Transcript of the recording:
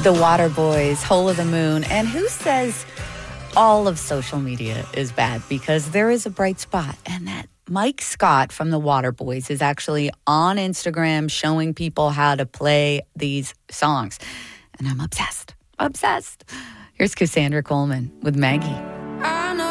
The Waterboys, Hole of the Moon. And who says all of social media is bad? Because there is a bright spot, and that Mike Scott from the Waterboys is actually on Instagram showing people how to play these songs. And I'm obsessed. Here's Cassandra Coleman with Maggie.